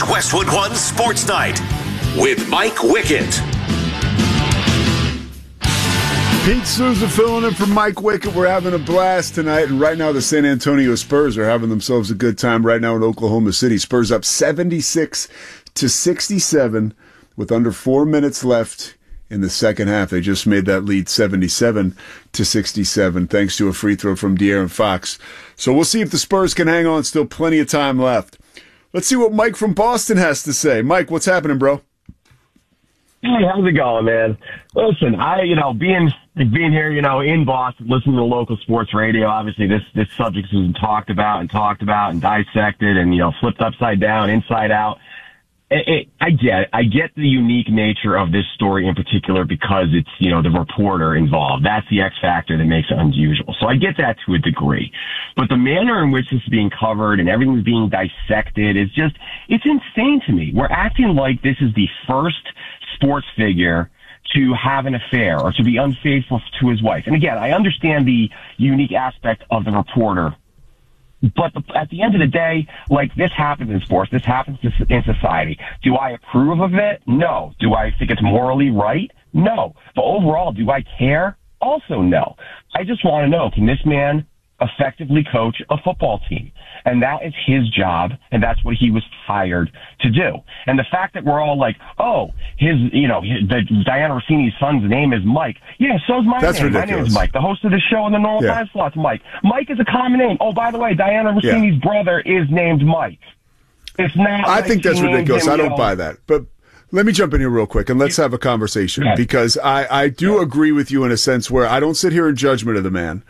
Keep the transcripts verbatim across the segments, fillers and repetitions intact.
It's Westwood One Sports Night with Mike Wickett. Pete Souza filling in for Mike Wickett. We're having a blast tonight, and right now the San Antonio Spurs are having themselves a good time right now in Oklahoma City. Spurs up seventy-six to sixty-seven with under four minutes left in the second half. They just made that lead seventy-seven to sixty-seven thanks to a free throw from De'Aaron Fox. So we'll see if the Spurs can hang on. Still plenty of time left. Let's see what Mike from Boston has to say. Mike, what's happening, bro? Hey, how's it going, man? Listen, I, you know, being being here, you know, in Boston, listening to local sports radio, obviously this this subject has been talked about and talked about and dissected and, you know, flipped upside down, inside out. It, it, I get it. I get the unique nature of this story in particular because it's, you know, the reporter involved. That's the X factor that makes it unusual. So I get that to a degree. But the manner in which this is being covered and everything's being dissected is just, it's insane to me. We're acting like this is the first sports figure to have an affair or to be unfaithful to his wife. And again, I understand the unique aspect of the reporter. But the, at the end of the day, like, this happens in sports. This happens in society. Do I approve of it? No. Do I think it's morally right? No. But overall, do I care? Also, no. I just want to know, can this man effectively coach a football team? And that is his job, and that's what he was hired to do. And the fact that we're all like, oh, his, you know, his, the Diana Rossini's son's name is Mike. Yeah, so's my that's name. Ridiculous. My name is Mike. The host of the show in the normal yeah. time slot's Mike. Mike is a common name. Oh, by the way, Diana Rossini's yeah. brother is named Mike. It's not. I like think that's ridiculous. Him, I don't know, buy that. But let me jump in here real quick and let's have a conversation yeah. because I, I do yeah. agree with you in a sense where I don't sit here in judgment of the man.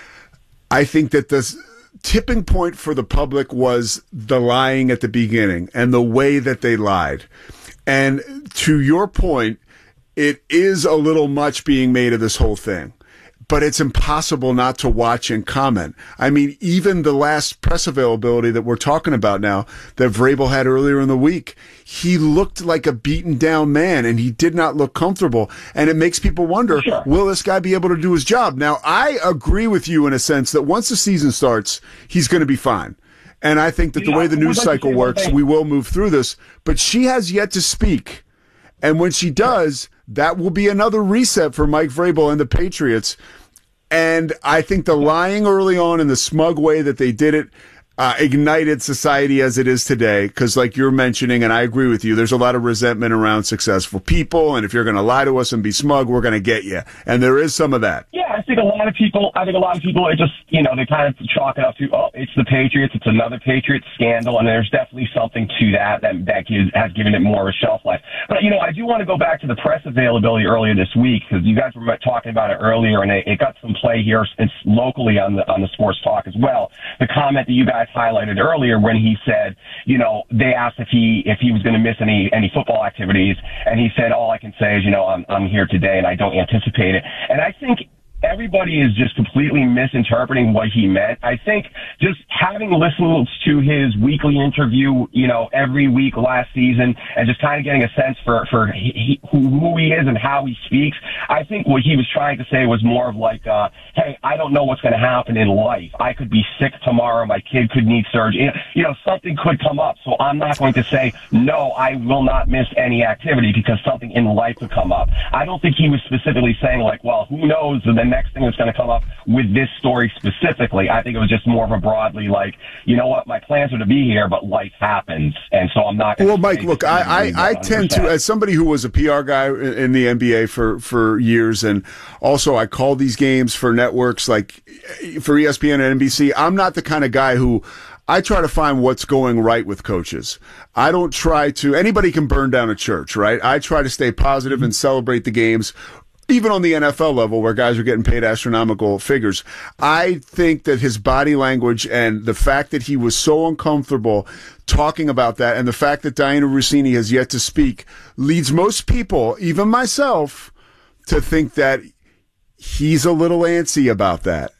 I think that this tipping point for the public was the lying at the beginning and the way that they lied. And to your point, it is a little much being made of this whole thing. But it's impossible not to watch and comment. I mean, even the last press availability that we're talking about now that Vrabel had earlier in the week, he looked like a beaten down man and he did not look comfortable. And it makes people wonder, sure. will this guy be able to do his job? Now, I agree with you in a sense that once the season starts, he's going to be fine. And I think that the yeah, way the news cycle works, we will move through this. But she has yet to speak. And when she does, that will be another reset for Mike Vrabel and the Patriots. And I think the lying early on in the smug way that they did it uh, ignited society as it is today. Because like you're mentioning, and I agree with you, there's a lot of resentment around successful people. And if you're going to lie to us and be smug, we're going to get you. And there is some of that. Yeah, I think a lot of people, I think a lot of people, it just, you know, they kind of chalk it up to, oh, it's the Patriots, it's another Patriots scandal, and there's definitely something to that that, that gives, has given it more of a shelf life. But, you know, I do want to go back to the press availability earlier this week, because you guys were talking about it earlier, and it, it got some play here it's locally on the on the Sports Talk as well. The comment that you guys highlighted earlier when he said, you know, they asked if he if he was going to miss any any football activities, and he said, all I can say is, you know, I'm I'm here today, and I don't anticipate it. And I think everybody is just completely misinterpreting what he meant. I think just having listened to his weekly interview, you know, every week last season, and just kind of getting a sense for, for he, who, who he is and how he speaks, I think what he was trying to say was more of like, uh, hey, I don't know what's going to happen in life. I could be sick tomorrow. My kid could need surgery. You know, something could come up. So I'm not going to say, no, I will not miss any activity because something in life could come up. I don't think he was specifically saying like, well, who knows the next thing that's going to come up with this story specifically. I think it was just more of a broadly like, you know what, my plans are to be here, but life happens, and so I'm not going well, to... Well, Mike, look, I, I, I tend to, as somebody who was a P R guy in the N B A for, for years, and also I call these games for networks like for E S P N and N B C, I'm not the kind of guy who... I try to find what's going right with coaches. I don't try to... Anybody can burn down a church, right? I try to stay positive and celebrate the games, even on the N F L level where guys are getting paid astronomical figures. I think that his body language and the fact that he was so uncomfortable talking about that and the fact that Diana Rossini has yet to speak leads most people, even myself, to think that he's a little antsy about that.